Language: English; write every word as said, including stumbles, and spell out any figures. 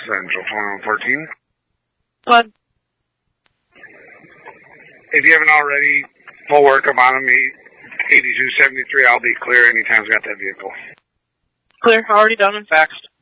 Central twenty-one fourteen. But if you haven't already, full workup on me, eighty-two seventy-three, I'll be clear anytime I've got that vehicle. Clear, already done and faxed.